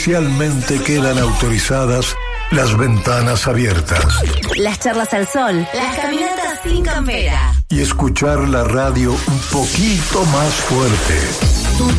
Oficialmente quedan autorizadas las ventanas abiertas. Las charlas al sol, las caminatas sin campera. Y escuchar la radio un poquito más fuerte. Tu